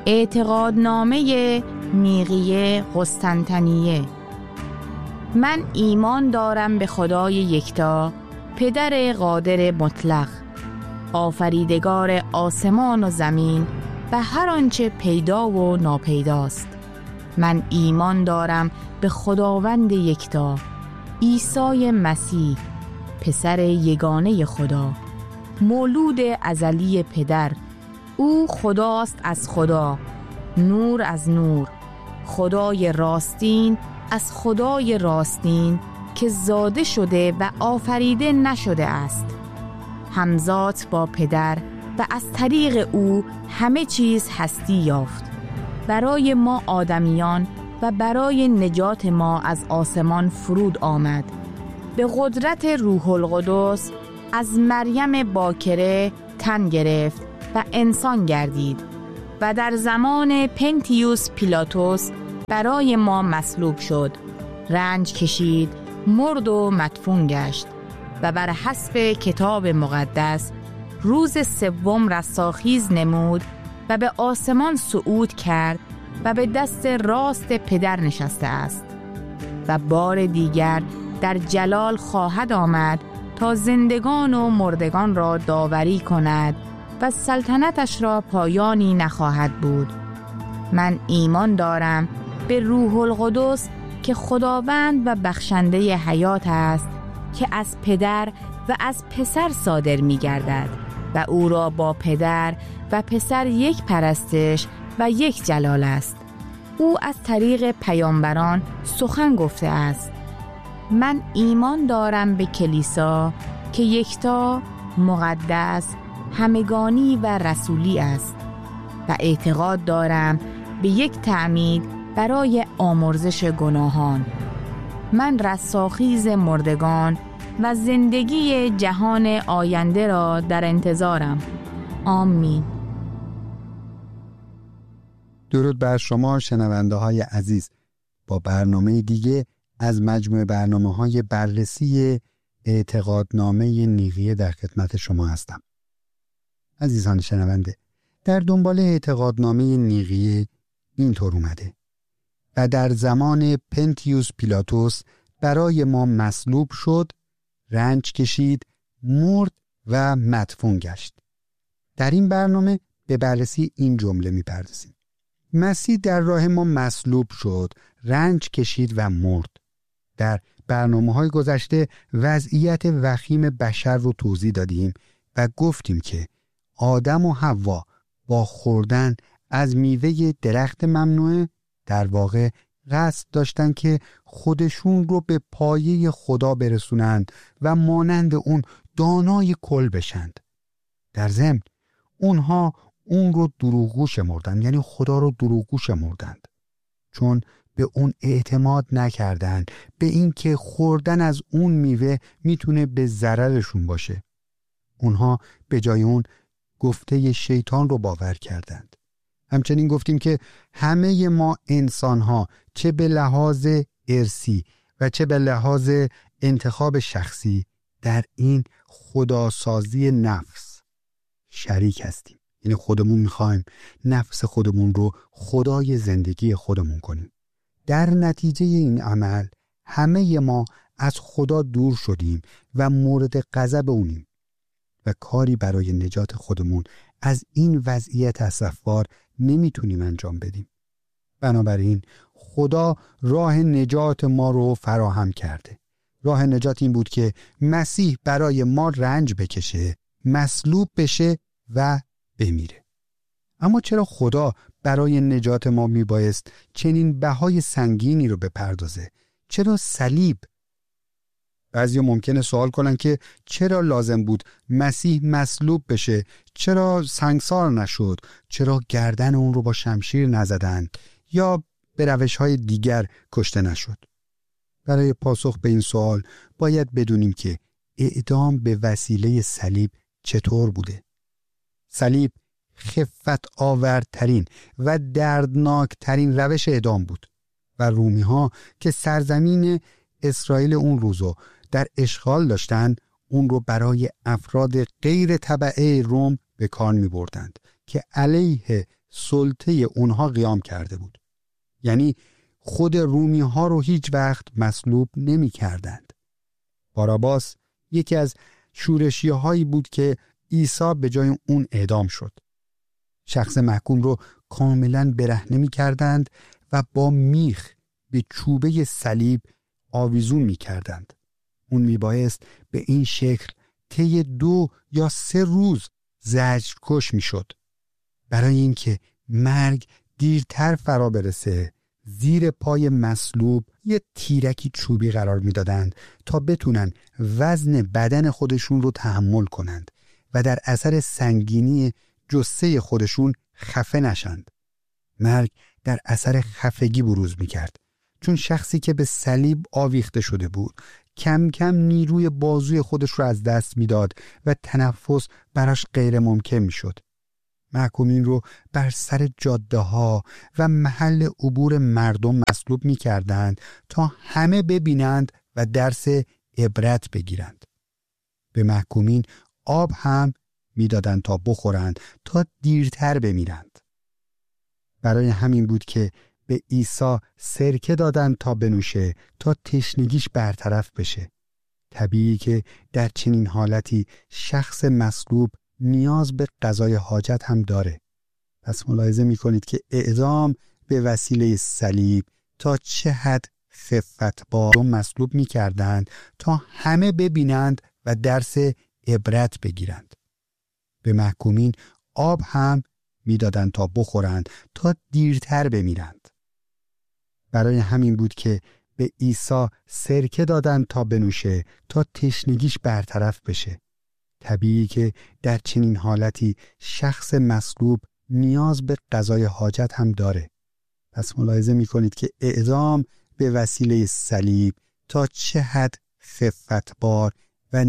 اعتقادنامه نیقیه قسطنطنیه. من ایمان دارم به خدای یکتا، پدر قادر مطلق، آفریدگار آسمان و زمین و هر آنچه پیدا و ناپیداست. من ایمان دارم به خداوند یکتا، عیسی مسیح، پسر یگانه خدا، مولود ازلی پدر. او خداست از خدا، نور از نور، خدای راستین از خدای راستین که زاده شده و آفریده نشده است، همزاد با پدر و از طریق او همه چیز هستی یافت. برای ما آدمیان و برای نجات ما از آسمان فرود آمد. به قدرت روح القدس از مریم باکره تن گرفت و انسان گردید و در زمان پنتیوس پیلاتوس برای ما مصلوب شد، رنج کشید، مرد و مدفون گشت و بر حسب کتاب مقدس روز سوم رستاخیز نمود و به آسمان صعود کرد و به دست راست پدر نشسته است و بار دیگر در جلال خواهد آمد تا زندگان و مردگان را داوری کند و سلطنتش را پایانی نخواهد بود. من ایمان دارم به روح القدس که خداوند و بخشنده حیات است، که از پدر و از پسر صادر می گردد و او را با پدر و پسر یک پرستش و یک جلال است. او از طریق پیامبران سخن گفته است. من ایمان دارم به کلیسا که یکتا، مقدس، همگانی و رسولی است و اعتقاد دارم به یک تعمید برای آمرزش گناهان. من رستاخیز مردگان و زندگی جهان آینده را در انتظارم. آمین. درود بر شما شنونده های عزیز. با برنامه دیگه از مجموعه برنامه‌های بررسی اعتقادنامه نیقیه در خدمت شما هستم. عزیزان شنونده، در دنبال اعتقادنامه نیقیه اینطور اومده: و در زمان پنتیوس پیلاتوس برای ما مصلوب شد، رنج کشید، مرد و مدفون گشت. در این برنامه به بررسی این جمله می‌پردازیم: مسیح در راه ما مصلوب شد، رنج کشید و مرد. در برنامه‌های گذشته وضعیت وخیم بشر رو توضیح دادیم و گفتیم که آدم و حوا با خوردن از میوه درخت ممنوعه در واقع قصد داشتن که خودشون رو به پایه خدا برسونند و مانند اون دانای کل بشند. در ضمن اونها اون رو دروغگو شمردند، یعنی خدا رو دروغگو شمردند، چون به اون اعتماد نکردند به این که خوردن از اون میوه میتونه به ضررشون باشه. اونها به جای اون گفته شیطان رو باور کردند. همچنین گفتیم که همه ما انسان‌ها چه به لحاظ ارثی و چه به لحاظ انتخاب شخصی در این خداسازی نفس شریک هستیم. یعنی خودمون میخوایم نفس خودمون رو خدای زندگی خودمون کنیم. در نتیجه این عمل همه ما از خدا دور شدیم و مورد غضب اونیم و کاری برای نجات خودمون از این وضعیت اسفبار نمیتونیم انجام بدیم. بنابراین خدا راه نجات ما رو فراهم کرده. راه نجات این بود که مسیح برای ما رنج بکشه، مصلوب بشه و بمیره. اما چرا خدا برای نجات ما میبایست چنین بهای سنگینی رو بپردازه؟ چرا صلیب؟ بعضیا ممکنه سوال کنن که چرا لازم بود مسیح مصلوب بشه؟ چرا سنگسار نشد؟ چرا گردن اون رو با شمشیر نزدن یا به روش‌های دیگر کشته نشد؟ برای پاسخ به این سوال باید بدونیم که اعدام به وسیله صلیب چطور بوده. صلیب خفت آورترین و دردناکترین روش اعدام بود و رومی‌ها که سرزمین اسرائیل اون روزو در اشغال داشتن، اون رو برای افراد غیر تبعه روم به کار می بردند که علیه سلطه اونها قیام کرده بود. یعنی خود رومی ها رو هیچ وقت مصلوب نمی کردند. باراباس یکی از شورشیه هایی بود که عیسی به جای اون اعدام شد. شخص محکوم رو کاملا برهنه می کردند و با میخ به چوبه صلیب آویزون می کردند. اون می بایست به این شکل طی 2 یا 3 روز زجرکش می شد. برای اینکه مرگ دیرتر فرا برسه، زیر پای مصلوب یه تیرکی چوبی قرار می دادند تا بتونن وزن بدن خودشون رو تحمل کنند و در اثر سنگینی جثه خودشون خفه نشند. مرگ در اثر خفگی بروز می کرد، چون شخصی که به صلیب آویخته شده بود کم کم نیروی بازوی خودش رو از دست می داد و تنفس براش غیر ممکن می شد. محکومین رو بر سر جاده ها و محل عبور مردم مصلوب می کردند تا همه ببینند و درس عبرت بگیرند. به محکومین آب هم می دادند تا بخورند تا دیرتر بمیرند. برای همین بود که به عیسی سرکه دادند تا بنوشه تا تشنگیش برطرف بشه. طبیعی که در چنین حالتی شخص مصلوب نیاز به قضای حاجت هم داره. پس ملاحظه می کنید که اعدام به وسیله صلیب تا چه حد خفتبار مصلوب می کردند تا همه ببینند و درس عبرت بگیرند. به محکومین آب هم می دادند تا بخورند تا دیرتر بمیرند. برای همین بود که به عیسی سرکه دادند تا بنوشه تا تشنگیش برطرف بشه. طبیعی که در چنین حالتی شخص مصلوب نیاز به قضای حاجت هم داره. پس ملاحظه می کنید که اعدام به وسیله صلیب تا چه حد خفتبار